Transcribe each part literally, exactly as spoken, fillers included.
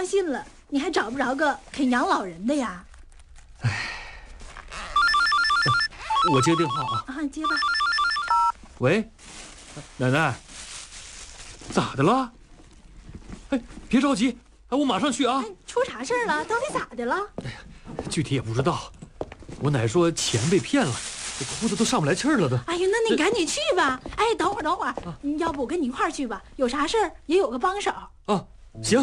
信了，你还找不着个肯养老人的呀？ 哎，我接电话啊。 啊，接吧。 喂，奶奶，咋的了？哎，别着急，哎，我马上去啊。 哎，出啥事儿了？到底咋的了？ 哎呀，具体也不知道。我奶说钱被骗了，这哭的都上不来气儿了都。 哎呀，那你赶紧去吧。哎，等会儿等会儿，啊、要不我跟你一块儿去吧？有啥事儿也有个帮手。 啊，行。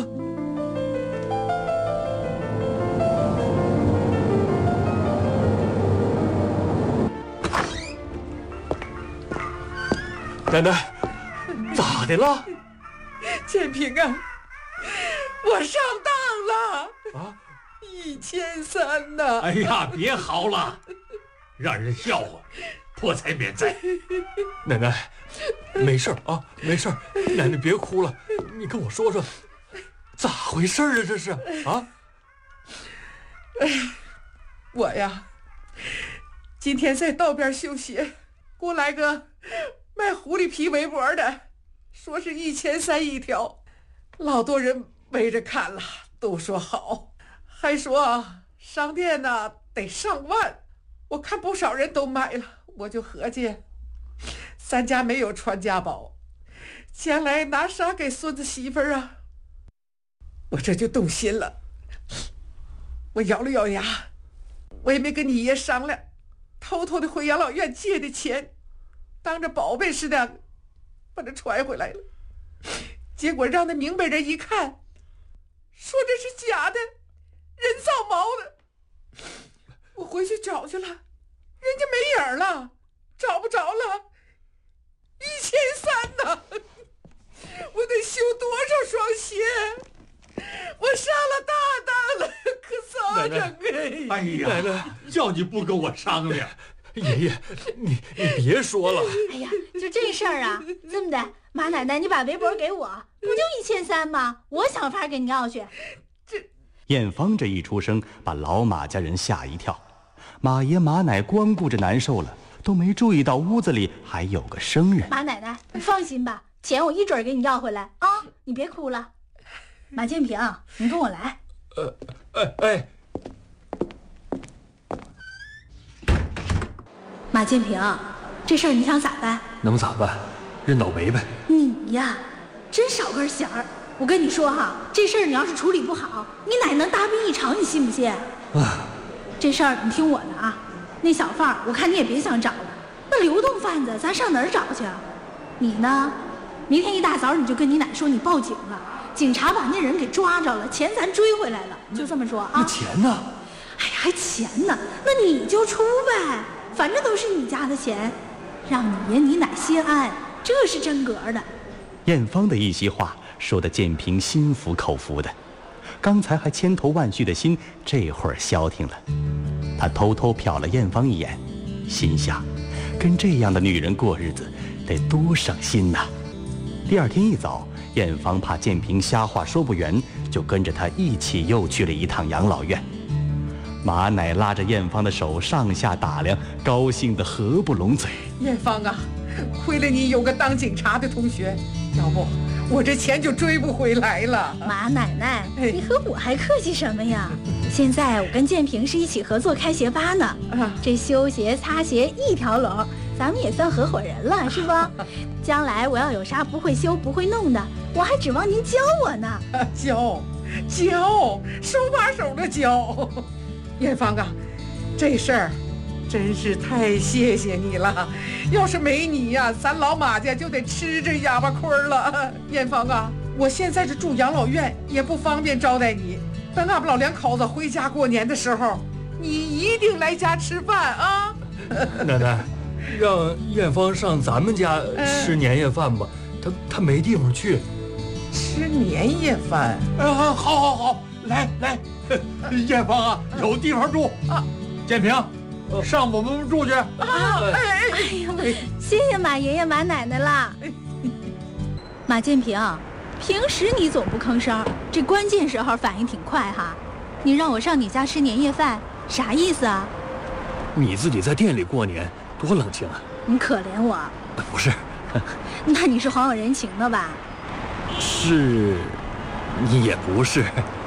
奶奶，咋的了？ 建平啊，我上当了啊！ 一千三呐！ 哎呀，别嚎了，让人笑话，破财免灾。 奶奶，没事啊，没事。奶奶别哭了，你跟我说说，咋回事啊？这是啊？ 哎，我呀，今天在道边修鞋，过来个卖狐狸皮围脖的，说是一千三一条，老多人围着看了，都说好，还说商店呢得上万。我看不少人都买了，我就合计，咱家没有传家宝，将来拿啥给孙子媳妇儿啊？我这就动心了，我咬了咬牙，我也没跟你爷商量，偷偷的回养老院借的钱，当着宝贝似的把它揣回来了。结果让那明白人一看，说这是假的，人造毛的。我回去找去了，人家没影了，找不着了，一千三呢！我得修多少双鞋？我上了大当了，可咋整啊？ 哎呀， 奶奶， 叫你不跟我商量。 爷爷，你你别说了。 哎呀，就这事儿啊，这么的，马奶奶，你把围脖给我，不就一千三吗？我想法给你要去。 这艳芳这一出声，把老马家人吓一跳。马爷马奶光顾着难受了，都没注意到屋子里还有个生人。 马奶奶，你放心吧，钱我一准给你要回来啊！你别哭了。马建平，你跟我来。 呃，哎哎。 马建平，这事儿你想咋办？ 能咋办？认倒霉呗。 你呀，真少根弦儿。我跟你说哈，这事儿你要是处理不好，你奶能大病一场，你信不信？ 啊， 这事儿你听我的啊。那小贩我看你也别想找了，那流动贩子咱上哪儿找去啊？你呢，明天一大早你就跟你奶说你报警了，警察把那人给抓着了，钱咱追回来了，就这么说啊。 那钱呢？ 哎呀，还钱呢？那你就出呗，反正都是你家的钱，让你爷你奶心安，这是真格的。 艳芳的一席话说得建平心服口服的，刚才还千头万绪的心这会儿消停了。他偷偷瞟了艳芳一眼，心想跟这样的女人过日子得多省心呐。第二天一早，艳芳怕建平瞎话说不圆，就跟着他一起又去了一趟养老院。马奶拉着艳芳的手上下打量，高兴得合不拢嘴。 艳芳啊，亏了你有个当警察的同学，要不我这钱就追不回来了。 马奶奶，你和我还客气什么呀？现在我跟建平是一起合作开鞋吧呢，啊、这修鞋擦鞋一条龙，咱们也算合伙人了，是吧？将来我要有啥不会修不会弄的，我还指望您教我呢。 啊、教教，手把手的教。艳芳啊，这事儿真是太谢谢你了，要是没你呀、啊，咱老马家就得吃这哑巴亏了。艳芳啊，我现在是住养老院，也不方便招待你，等俺们老两口子回家过年的时候，你一定来家吃饭啊。 奶奶，让艳芳上咱们家吃年夜饭吧，她她没地方去。 吃年夜饭？ 啊，好好好，来来，艳芳啊，有地方住啊。建平，上我们住去。啊， 哎哎呀，谢谢马爷爷马奶奶啦。马建平，平时你总不吭声，这关键时候反应挺快哈。你让我上你家吃年夜饭，啥意思啊？ 你自己在店里过年，多冷清啊！ 你可怜我？ 不是， 那你是好有人情的吧？ 是，你也不是。